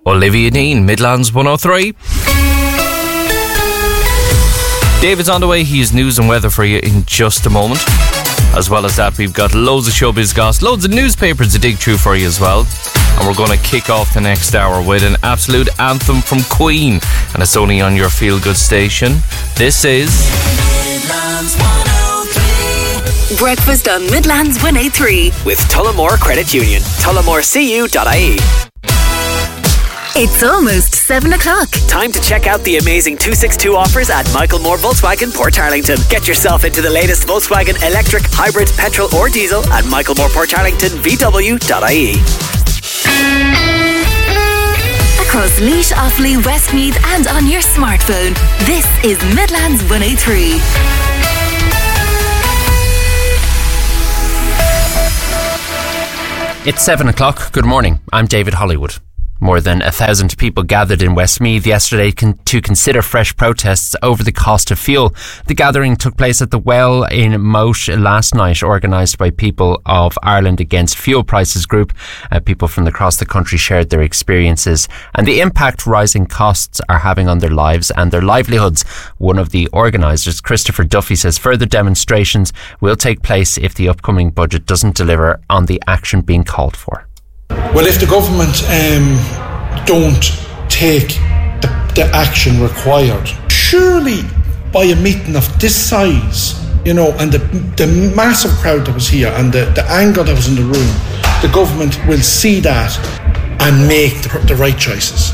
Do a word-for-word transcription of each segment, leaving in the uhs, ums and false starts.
Olivia Dean, Midlands one oh three. David's on the way. He has news and weather for you in just a moment. As well as that, we've got loads of showbiz goss, loads of newspapers to dig through for you as well. And we're going to kick off the next hour with an absolute anthem from Queen. And it's only on your feel-good station. This is Midlands one oh three. Breakfast on Midlands one oh three. With Tullamore Credit Union. tullamore c u dot i e. It's almost seven o'clock. Time to check out the amazing two sixty-two offers at Michael Moore Volkswagen, Portarlington. Get yourself into the latest Volkswagen electric, hybrid, petrol or diesel at Michael Moore Portarlington V W dot I E. Across Laois, Offaly, Westmeath and on your smartphone, this is Midlands one oh three. It's seven o'clock. Good morning. I'm David Hollywood. More than a thousand people gathered in Westmeath yesterday con- to consider fresh protests over the cost of fuel. The gathering took place at the Well in Moat last night, organised by People of Ireland Against Fuel Prices group. Uh, people from across the country shared their experiences and the impact rising costs are having on their lives and their livelihoods. One of the organisers, Christopher Duffy, says further demonstrations will take place if the upcoming budget doesn't deliver on the action being called for. Well, if the government um, don't take the, the action required, surely by a meeting of this size, you know, and the, the massive crowd that was here and the, the anger that was in the room, the government will see that and make the, the right choices.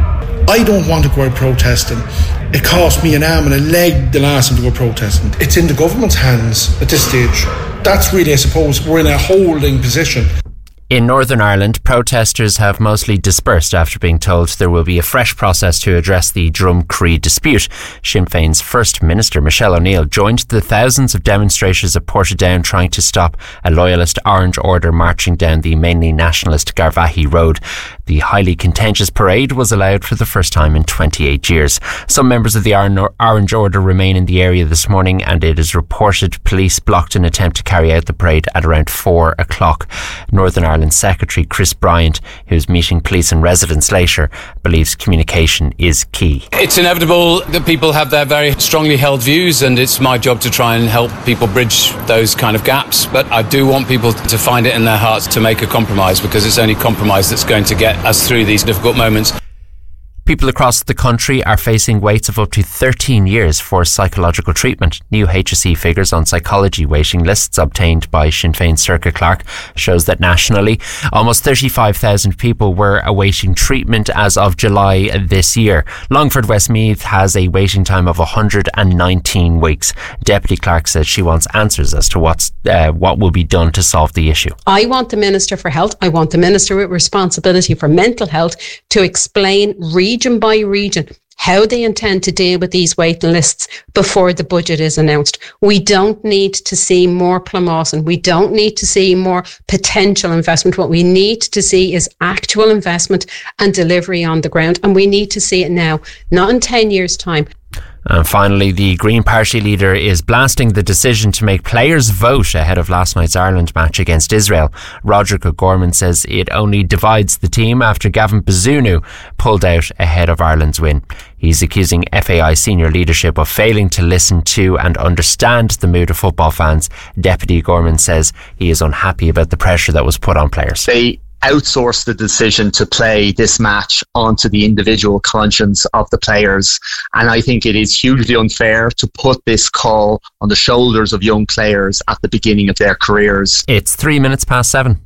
I don't want to go out protesting. It cost me an arm and a leg the last time to go protesting. It's in the government's hands at this stage. That's really, I suppose, we're in a holding position. In Northern Ireland, protesters have mostly dispersed after being told there will be a fresh process to address the Drumcree dispute. Sinn Féin's First Minister, Michelle O'Neill, joined the thousands of demonstrators at Portadown trying to stop a loyalist Orange Order marching down the mainly nationalist Garvaghey Road. The highly contentious parade was allowed for the first time in twenty-eight years. Some members of the Orange Order remain in the area this morning, and it is reported police blocked an attempt to carry out the parade at around four o'clock. Northern Ireland Secretary Chris Bryant, who's meeting police and residents later, believes communication is key. It's inevitable that people have their very strongly held views, and it's my job to try and help people bridge those kind of gaps. But I do want people to find it in their hearts to make a compromise, because it's only compromise that's going to get us through these difficult moments. People across the country are facing waits of up to thirteen years for psychological treatment. New H S E figures on psychology waiting lists obtained by Sinn Féin's Circa Clark shows that nationally, almost thirty-five thousand people were awaiting treatment as of July this year. Longford Westmeath has a waiting time of one hundred nineteen weeks. Deputy Clark says she wants answers as to what's uh, what will be done to solve the issue. I want the Minister for Health, I want the Minister with responsibility for mental health to explain region by region how they intend to deal with these waiting lists before the budget is announced. We don't need to see more Plumawson. We don't need to see more potential investment. What we need to see is actual investment and delivery on the ground. And we need to see it now, not in ten years' time. And finally, the Green Party leader is blasting the decision to make players vote ahead of last night's Ireland match against Israel. Roderick O'Gorman says it only divides the team after Gavin Bazunu pulled out ahead of Ireland's win. He's accusing F A I senior leadership of failing to listen to and understand the mood of football fans. Deputy O'Gorman says he is unhappy about the pressure that was put on players. They outsource the decision to play this match onto the individual conscience of the players, and I think it is hugely unfair to put this call on the shoulders of young players at the beginning of their careers. It's three minutes past seven.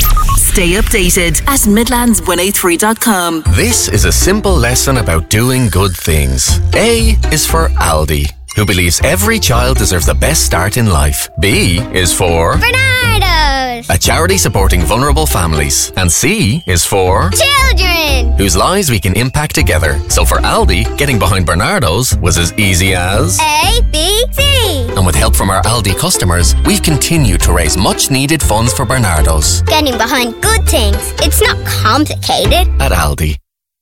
Stay updated at midlands one oh three dot com. This is a simple lesson about doing good things. A is for Aldi, who believes every child deserves the best start in life. B is for Bernardo's, a charity supporting vulnerable families. And C is for children, whose lives we can impact together. So for Aldi, getting behind Bernardo's was as easy as A, B, C. And with help from our Aldi customers, we've continued to raise much needed funds for Bernardo's. Getting behind good things. It's not complicated. At Aldi.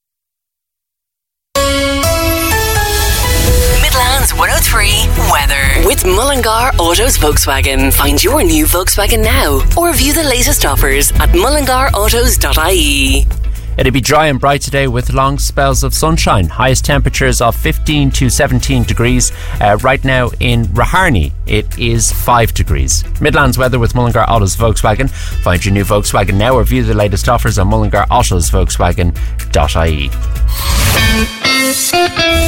one oh three weather with Mullingar Autos Volkswagen. Find your new Volkswagen now or view the latest offers at mullingar autos dot I E. It'll be dry and bright today with long spells of sunshine. Highest temperatures of fifteen to seventeen degrees. Uh, right now in Raharney, it is five degrees. Midlands weather with Mullingar Autos Volkswagen. Find your new Volkswagen now or view the latest offers on mullingar autos volkswagen dot I E.